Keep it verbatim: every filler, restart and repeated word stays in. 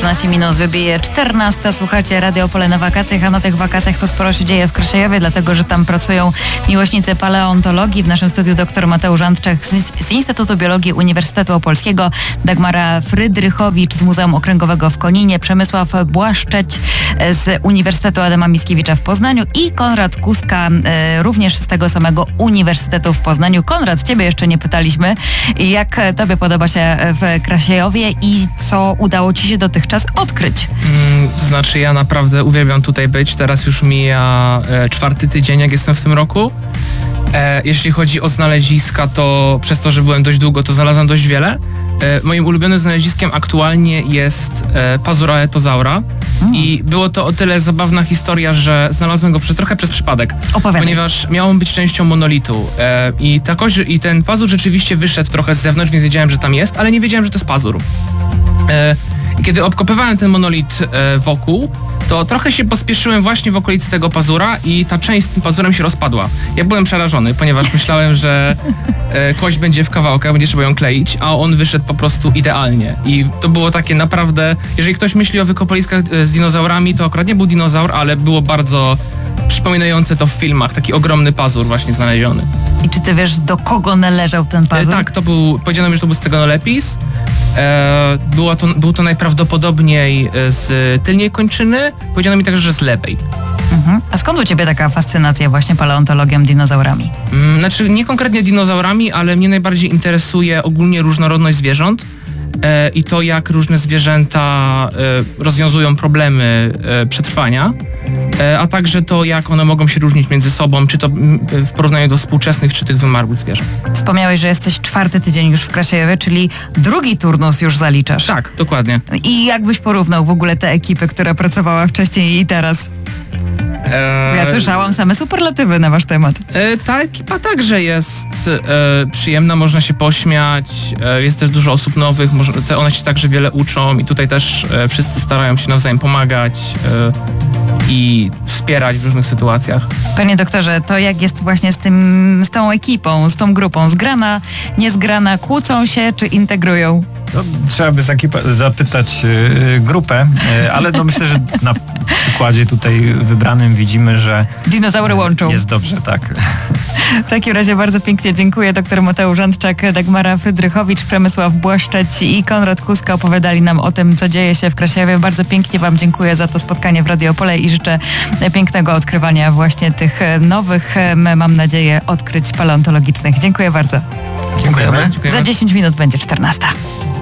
czternaście minut wybije czternasta. Słuchacie Radio Opole na wakacjach, a na tych wakacjach to sporo się dzieje w Kraszejowie, dlatego że tam pracują miłośnicy paleontologii. W naszym studiu dr Mateusz Andczak z, z Instytutu Biologii Uniwersytetu Opolskiego, Dagmara Frydrychowicz z Muzeum Okręgowego w Koninie, Przemysław Błaszczeć z Uniwersytetu Adama Mickiewicza w Poznaniu i Konrad Kuska e, również z tego samego Uniwersytetu w Poznaniu. Konrad, ciebie jeszcze nie pytaliśmy, jak tobie podoba się w Kraszejowie i co udało ci się dotychczas odkryć? Mm, to znaczy ja naprawdę uwielbiam tutaj być. Teraz już mija e, czwarty tydzień, jak jestem w tym roku. E, jeśli chodzi o znaleziska, to przez to, że byłem dość długo, to znalazłem dość wiele. E, moim ulubionym znaleziskiem aktualnie jest e, pazur aetozaura. Mm. I było to o tyle zabawna historia, że znalazłem go przez, trochę przez przypadek. Opowiadaj. Ponieważ miał on być częścią monolitu. E, i, ta kość, I ten pazur rzeczywiście wyszedł trochę z zewnątrz, więc wiedziałem, że tam jest, ale nie wiedziałem, że to jest pazur. E, I kiedy obkopywałem ten monolit e, wokół, to trochę się pospieszyłem właśnie w okolicy tego pazura i ta część z tym pazurem się rozpadła. Ja byłem przerażony, ponieważ myślałem, że e, kość będzie w kawałkach, będzie trzeba ją kleić, a on wyszedł po prostu idealnie. I to było takie naprawdę, jeżeli ktoś myśli o wykopaliskach z dinozaurami, to akurat nie był dinozaur, ale było bardzo przypominające to w filmach, taki ogromny pazur właśnie znaleziony. I czy ty wiesz, do kogo należał ten pazur? E, tak, to był, powiedziano mi, że to był stegonolepis. E, było to, był to najprawdopodobniej z tylnej kończyny, powiedziano mi także, że z lewej. Mhm. A skąd u ciebie taka fascynacja właśnie paleontologią, dinozaurami? Mm, znaczy nie konkretnie dinozaurami, ale mnie najbardziej interesuje ogólnie różnorodność zwierząt e, i to, jak różne zwierzęta e, rozwiązują problemy e, przetrwania, e, a także to, jak one mogą się różnić między sobą, czy to m, w porównaniu do współczesnych, czy tych wymarłych zwierząt. Wspomniałeś, że jesteś czwarty tydzień już w Kraszejowie, czyli drugi turnus już zaliczasz. Tak, dokładnie. I jakbyś porównał w ogóle tę ekipę, która pracowała wcześniej i teraz? E, Ja słyszałam same superlatywy na wasz temat. E, ta ekipa także jest e, przyjemna, można się pośmiać, e, jest też dużo osób nowych, może, te, one się także wiele uczą i tutaj też e, wszyscy starają się nawzajem pomagać e, i wspierać w różnych sytuacjach. Panie doktorze, to jak jest właśnie z tym, z tą ekipą, z tą grupą? Zgrana, niezgrana, kłócą się czy integrują? No, trzeba by zapytać y, grupę, y, ale no myślę, że na przykładzie tutaj wybranym widzimy, że dinozaury łączą. Jest dobrze, tak. W takim razie bardzo pięknie dziękuję. Doktor Mateusz Andczak, Dagmara Frydrychowicz, Przemysław Błaszczeć i Konrad Kuska opowiadali nam o tym, co dzieje się w Kraszejowie. Bardzo pięknie wam dziękuję za to spotkanie w Radio Opole i życzę pięknego odkrywania właśnie tych nowych, mam nadzieję, odkryć paleontologicznych. Dziękuję bardzo. Dziękujemy. Dziękujemy. Za dziesięć minut będzie czternasta.